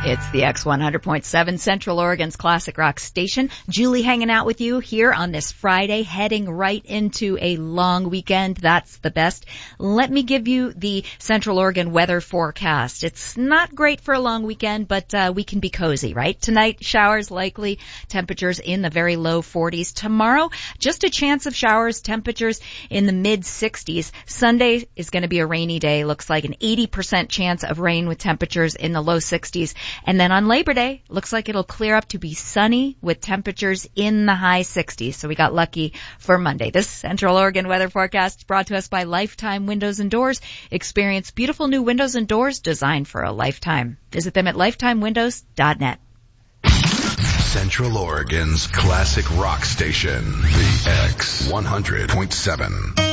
It's the X100.7 Central Oregon's classic rock station. Julie hanging out with you here on this Friday, heading right into a long weekend. That's the best. Let me give you the Central Oregon weather forecast. It's not great for a long weekend, but we can be cozy, right? Tonight, showers likely, temperatures in the very low 40s. Tomorrow, just a chance of showers, temperatures in the mid 60s. Sunday is going to be a rainy day. Looks like an 80% chance of rain with temperatures in the low 60s. And then on Labor Day, looks like it'll clear up to be sunny with temperatures in the high 60s. So we got lucky for Monday. This Central Oregon weather forecast is brought to us by Lifetime Windows and Doors. Experience beautiful new windows and doors designed for a lifetime. Visit them at lifetimewindows.net. Central Oregon's classic rock station, the X100.7.